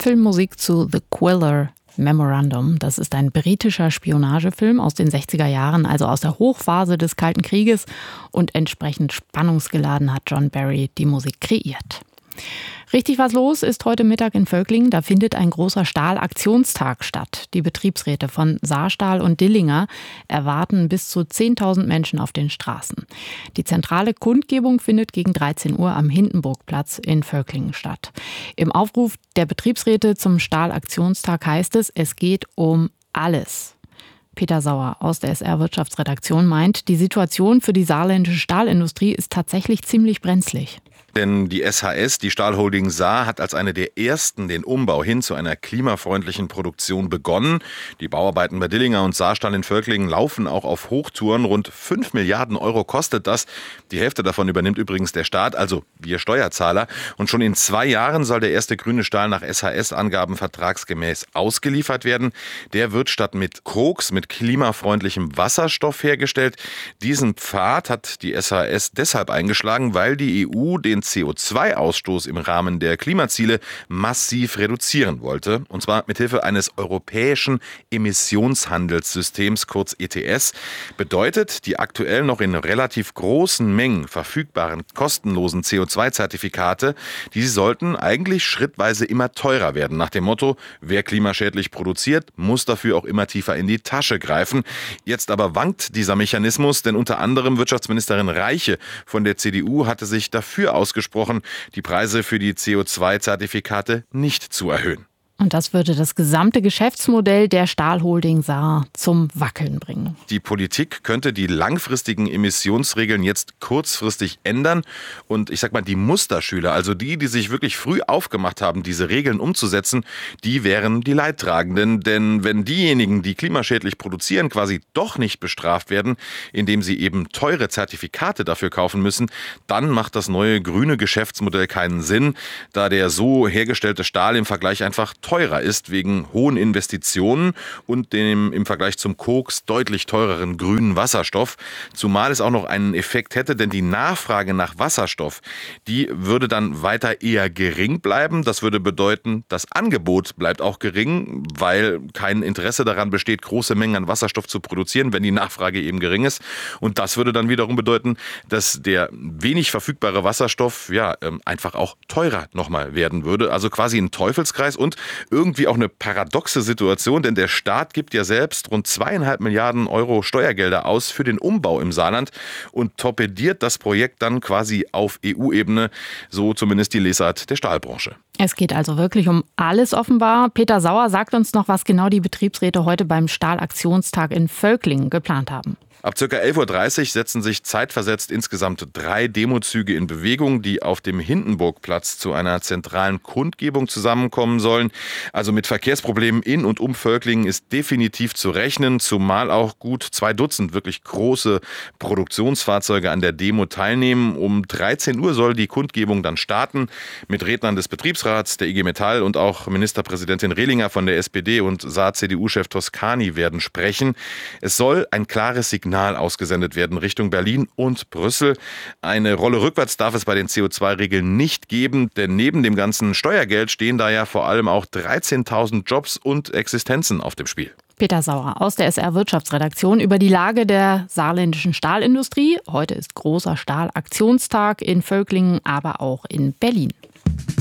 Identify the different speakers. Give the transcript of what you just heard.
Speaker 1: Filmmusik zu The Quiller Memorandum. Das ist ein britischer Spionagefilm aus den 60er Jahren, also aus der Hochphase des Kalten Krieges. Und entsprechend spannungsgeladen hat John Barry die Musik kreiert. Richtig was los ist heute Mittag in Völklingen. Da findet ein großer Stahlaktionstag statt. Die Betriebsräte von Saarstahl und Dillinger erwarten bis zu 10.000 Menschen auf den Straßen. Die zentrale Kundgebung findet gegen 13 Uhr am Hindenburgplatz in Völklingen statt. Im Aufruf der Betriebsräte zum Stahlaktionstag heißt es geht um alles. Peter Sauer aus der SR-Wirtschaftsredaktion meint, die Situation für die saarländische Stahlindustrie ist tatsächlich ziemlich brenzlig.
Speaker 2: Denn die SHS, die Stahlholding Saar, hat als eine der ersten den Umbau hin zu einer klimafreundlichen Produktion begonnen. Die Bauarbeiten bei Dillinger und Saarstahl in Völklingen laufen auch auf Hochtouren. Rund 5 Milliarden Euro kostet das. Die Hälfte davon übernimmt übrigens der Staat, also wir Steuerzahler. Und schon in 2 Jahren soll der erste grüne Stahl nach SHS-Angaben vertragsgemäß ausgeliefert werden. Der wird statt mit Koks mit klimafreundlichem Wasserstoff hergestellt. Diesen Pfad hat die SHS deshalb eingeschlagen, weil die EU den CO2-Ausstoß im Rahmen der Klimaziele massiv reduzieren wollte. Und zwar mithilfe eines europäischen Emissionshandelssystems, kurz ETS. Bedeutet, die aktuell noch in relativ großen Mengen verfügbaren kostenlosen CO2-Zertifikate, die sollten eigentlich schrittweise immer teurer werden. Nach dem Motto, wer klimaschädlich produziert, muss dafür auch immer tiefer in die Tasche greifen. Jetzt aber wankt dieser Mechanismus, denn unter anderem Wirtschaftsministerin Reiche von der CDU hatte sich dafür ausgesprochen, die Preise für die CO2-Zertifikate nicht zu erhöhen.
Speaker 1: Und das würde das gesamte Geschäftsmodell der Stahlholding Saar zum Wackeln bringen.
Speaker 2: Die Politik könnte die langfristigen Emissionsregeln jetzt kurzfristig ändern. Und ich sag mal, die Musterschüler, also die sich wirklich früh aufgemacht haben, diese Regeln umzusetzen, die wären die Leidtragenden. Denn wenn diejenigen, die klimaschädlich produzieren, quasi doch nicht bestraft werden, indem sie eben teure Zertifikate dafür kaufen müssen, dann macht das neue grüne Geschäftsmodell keinen Sinn, da der so hergestellte Stahl im Vergleich einfach teurer ist wegen hohen Investitionen und dem im Vergleich zum Koks deutlich teureren grünen Wasserstoff. Zumal es auch noch einen Effekt hätte, denn die Nachfrage nach Wasserstoff, die würde dann weiter eher gering bleiben. Das würde bedeuten, das Angebot bleibt auch gering, weil kein Interesse daran besteht, große Mengen an Wasserstoff zu produzieren, wenn die Nachfrage eben gering ist. Und das würde dann wiederum bedeuten, dass der wenig verfügbare Wasserstoff einfach auch teurer nochmal werden würde. Also quasi ein Teufelskreis und irgendwie auch eine paradoxe Situation, denn der Staat gibt ja selbst rund 2,5 Milliarden Euro Steuergelder aus für den Umbau im Saarland und torpediert das Projekt dann quasi auf EU-Ebene, so zumindest die Lesart der Stahlbranche.
Speaker 1: Es geht also wirklich um alles offenbar. Peter Sauer sagt uns noch, was genau die Betriebsräte heute beim Stahlaktionstag in Völklingen geplant haben.
Speaker 2: Ab ca. 11.30 Uhr setzen sich zeitversetzt insgesamt 3 Demozüge in Bewegung, die auf dem Hindenburgplatz zu einer zentralen Kundgebung zusammenkommen sollen. Also mit Verkehrsproblemen in und um Völklingen ist definitiv zu rechnen, zumal auch gut 2 Dutzend wirklich große Produktionsfahrzeuge an der Demo teilnehmen. Um 13 Uhr soll die Kundgebung dann starten mit Rednern des Betriebsrats, der IG Metall und auch Ministerpräsidentin Rehlinger von der SPD und Saar-CDU-Chef Toscani werden sprechen. Es soll ein klares Signal ausgesendet werden Richtung Berlin und Brüssel. Eine Rolle rückwärts darf es bei den CO2-Regeln nicht geben, denn neben dem ganzen Steuergeld stehen da ja vor allem auch 13.000 Jobs und Existenzen auf dem Spiel.
Speaker 1: Peter Sauer aus der SR-Wirtschaftsredaktion über die Lage der saarländischen Stahlindustrie. Heute ist großer Stahlaktionstag in Völklingen, aber auch in Berlin.